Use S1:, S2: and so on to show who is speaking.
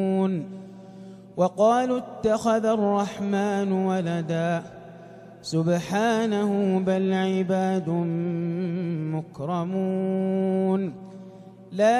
S1: وقالوا اتخذ الرحمن ولدا سبحانه بل عباد مكرمون لا